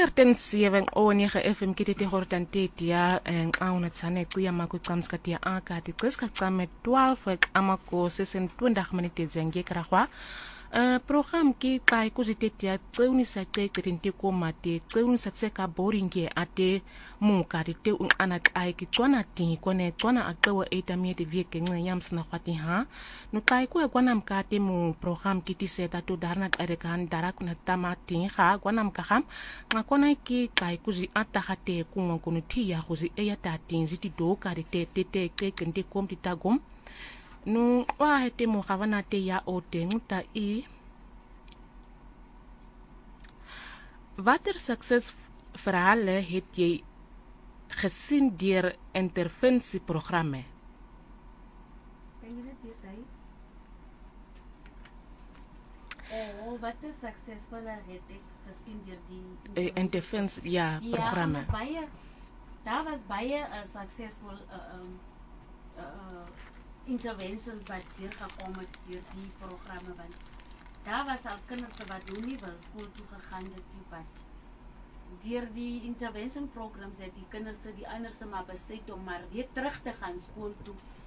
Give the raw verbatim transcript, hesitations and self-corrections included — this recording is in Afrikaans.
honderd zeven o negen F M kitete hortantetia en auna tsane tia mako tsamskatia aka ti tsiska tsame twaalf amako sesentwintig minute zenge kragwa Uh, program ki kai kuzitetia tseuni sa te terinte koma te tseuni sa tseka boringe ate muka te un anak ai ki tswana ti kone tswana akwa eta miete vieke nge yams na khwati ha no kai ko kwana mka te mu program ki ti seta to darnat arekan darak na tamati ha kwana mka ham ngakona ki kai kuzi atahate kunga kunu ti ya kuzi eya tatin ziti do ka te te te te kende kom ti tagom no wa hete mo gavana te ya o teng ta i watter suksesverhale het jy gesien deur intervensieprogramme? Kan jy dit weet hy? Oh, watter suksesvolle het ek gesien deur die intervensie ja programme? Ja, baie daar was baie uh, suksesvol uh, um, uh, interventions wat hier gekom het deur die programme want daar was al kinders wat nie wil skool toe gegaan het die wat deur die intervention programs het die kinders die anderse maar besluit om maar weer terug te gaan skool toe